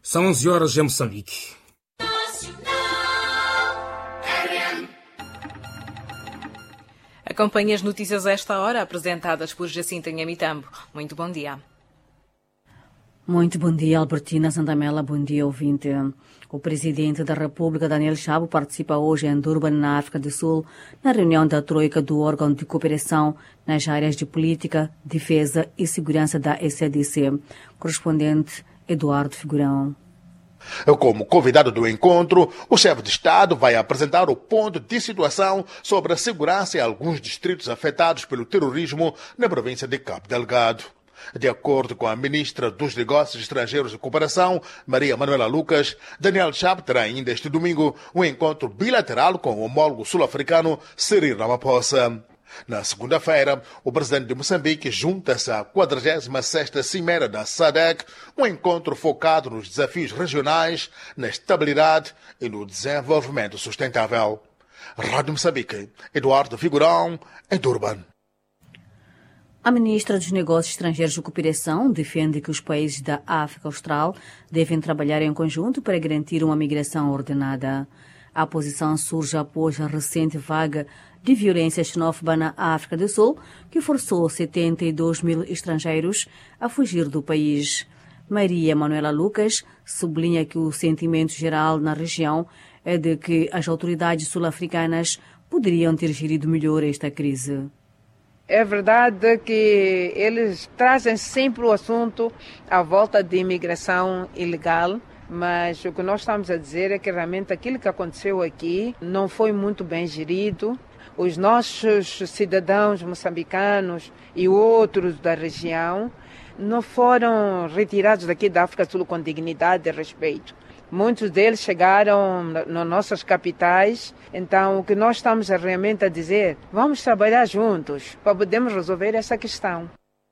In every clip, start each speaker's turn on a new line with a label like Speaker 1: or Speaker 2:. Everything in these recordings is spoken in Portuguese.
Speaker 1: São 11 horas em Moçambique.
Speaker 2: Acompanhe as notícias a esta hora, apresentadas por Jacinta Nhamitambo. Muito bom dia.
Speaker 3: Muito bom dia, Albertina Santamela. Bom dia, ouvinte. O presidente da República, Daniel Chapo, participa hoje em Durban, na África do Sul, na reunião da Troika do órgão de cooperação nas áreas de política, defesa e segurança da SADC. Correspondente Eduardo Figurão.
Speaker 4: Como convidado do encontro, o chefe de Estado vai apresentar o ponto de situação sobre a segurança em alguns distritos afetados pelo terrorismo na província de Cabo Delgado. De acordo com a ministra dos Negócios Estrangeiros e Cooperação, Maria Manuela Lucas, Daniel Chapo terá ainda este domingo um encontro bilateral com o homólogo sul-africano Cyril Ramaphosa. Na segunda-feira, o presidente de Moçambique junta-se à 46ª Cimeira da SADC, um encontro focado nos desafios regionais, na estabilidade e no desenvolvimento sustentável. Rádio Moçambique, Eduardo Figurão, em Durban.
Speaker 3: A ministra dos Negócios Estrangeiros e Cooperação defende que os países da África Austral devem trabalhar em conjunto para garantir uma migração ordenada. A posição surge após a recente vaga de violência xenófoba na África do Sul, que forçou 72 mil estrangeiros a fugir do país. Maria Manuela Lucas sublinha que o sentimento geral na região é de que as autoridades sul-africanas poderiam ter gerido melhor esta crise.
Speaker 5: É verdade que eles trazem sempre o assunto à volta de imigração ilegal, mas o que nós estamos a dizer é que realmente aquilo que aconteceu aqui não foi muito bem gerido. Os nossos cidadãos moçambicanos e outros da região não foram retirados daqui da África do Sul com dignidade e respeito. Muitos deles chegaram nas nossas capitais, então o que nós estamos realmente a dizer, vamos trabalhar juntos para podermos resolver essa questão.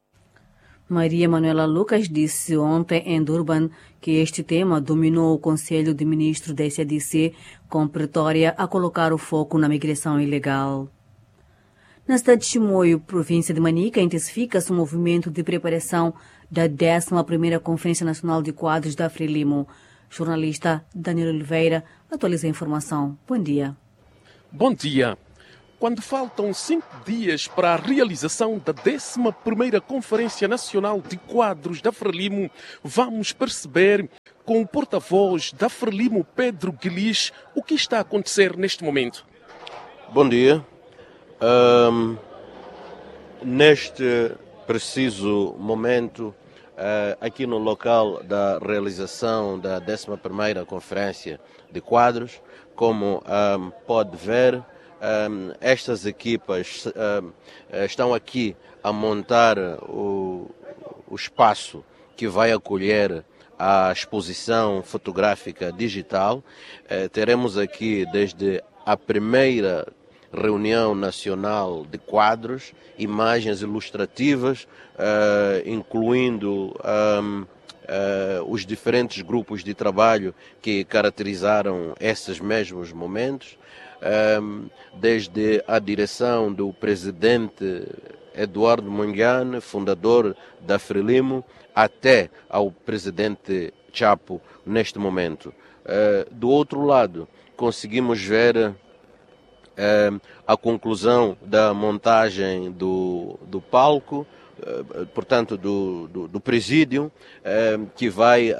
Speaker 3: Maria Manuela Lucas disse ontem em Durban que este tema dominou o Conselho de Ministros da SADC, com Pretória a colocar o foco na migração ilegal. Na cidade de Chimoio, província de Manica, intensifica-se o movimento de preparação da 11ª Conferência Nacional de Quadros da Frelimo. Jornalista Daniel Oliveira atualiza a informação. Bom dia.
Speaker 6: Bom dia. Quando faltam 5 dias para a realização da 11ª Conferência Nacional de Quadros da Frelimo, vamos perceber com o porta-voz da Frelimo, Pedro Guilis, o que está a acontecer neste momento.
Speaker 7: Bom dia. Neste preciso momento, aqui no local da realização da 11ª Conferência de Quadros, como pode ver, estas equipas estão aqui a montar o espaço que vai acolher a exposição fotográfica digital. Teremos aqui desde a primeira reunião nacional de quadros, imagens ilustrativas, incluindo os diferentes grupos de trabalho que caracterizaram esses mesmos momentos, desde a direção do presidente Eduardo Mondlane, fundador da Frelimo, até ao presidente Chapo neste momento. Do outro lado, conseguimos ver a conclusão da montagem do palco, portanto do presídio, que vai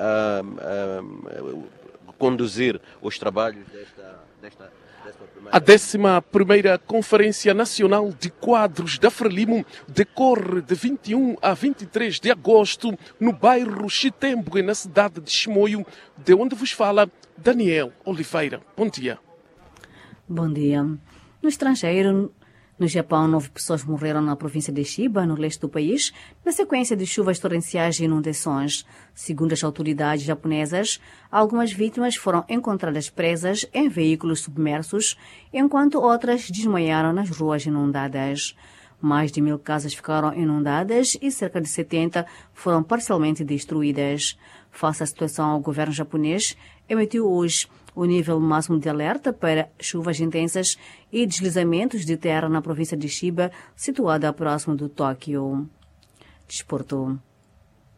Speaker 7: conduzir os trabalhos desta
Speaker 6: A 11ª Conferência Nacional de Quadros da Frelimo decorre de 21 a 23 de agosto no bairro Chitembo, na cidade de Chimoio, de onde vos fala Daniel Oliveira. Bom dia.
Speaker 3: Bom dia. No estrangeiro, no Japão, 9 pessoas morreram na província de Chiba, no leste do país, na sequência de chuvas torrenciais e inundações. Segundo as autoridades japonesas, algumas vítimas foram encontradas presas em veículos submersos, enquanto outras desmaiaram nas ruas inundadas. Mais de 1000 casas ficaram inundadas e cerca de 70 foram parcialmente destruídas. Face à situação, o governo japonês emitiu hoje o nível máximo de alerta para chuvas intensas e deslizamentos de terra na província de Chiba, situada próximo do Tóquio. Desporto.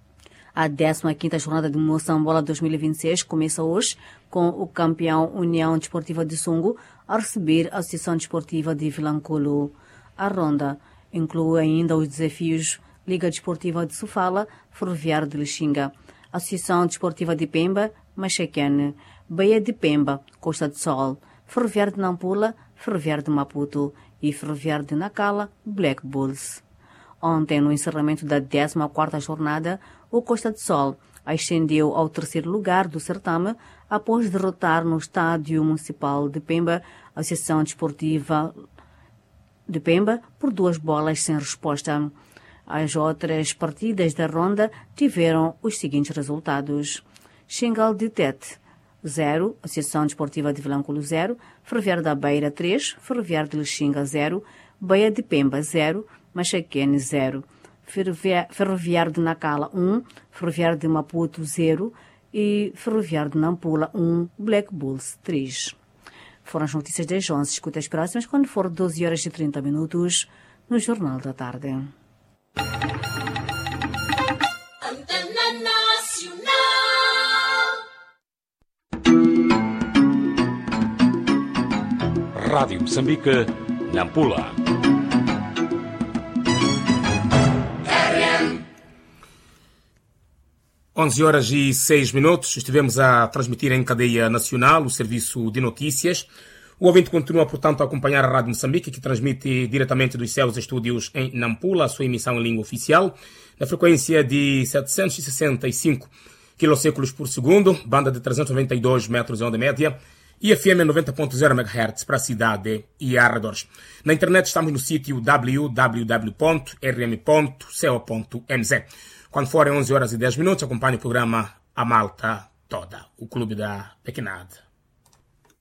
Speaker 3: A 15ª jornada de Moçambola 2026 começa hoje com o campeão União Desportiva de Sungo a receber a Associação Desportiva de Vilanculo. A ronda inclui ainda os desafios Liga Desportiva de Sofala, Ferroviário de Lixinga, Associação Desportiva de Pemba, Machaquene, Baía de Pemba, Costa do Sol, Ferroviário de Nampula, Ferroviário de Maputo e Ferroviário de Nacala, Black Bulls. Ontem, no encerramento da 14ª jornada, o Costa do Sol ascendeu ao 3º lugar do certame após derrotar no Estádio Municipal de Pemba a Associação Desportiva de Pemba por 2 bolas sem resposta. As outras partidas da ronda tiveram os seguintes resultados: Xingal de Tete 0, Associação Desportiva de Vilanculo 0, Ferroviário da Beira 3, Ferroviário de Lixinga 0, Baía de Pemba 0, Machaquene 0, Ferroviário de Nacala 1, Ferroviário de Maputo 0 e Ferroviário de Nampula 1, Black Bulls 3. Foram as notícias das 11. Escuta as próximas quando for 12h30 no Jornal da Tarde.
Speaker 8: Antena Nacional.
Speaker 1: Rádio Moçambique, Nampula. 11h06. Estivemos a transmitir em cadeia nacional o serviço de notícias. O ouvinte continua, portanto, a acompanhar a Rádio Moçambique, que transmite diretamente dos seus estúdios em Nampula, a sua emissão em língua oficial, na frequência de 765 km por segundo, banda de 392 metros de onda média, e FM 90.0 MHz para a cidade e arredores. Na internet estamos no sítio www.rm.co.mz. Quando forem 11h10, acompanhe o programa A Malta Toda, o clube da pequenada.